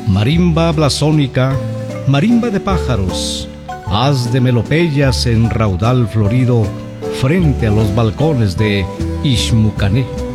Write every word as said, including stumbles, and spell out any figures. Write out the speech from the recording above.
Marimba blasónica, marimba de pájaros, haz de melopeyas en raudal florido frente a los balcones de Ixmucané.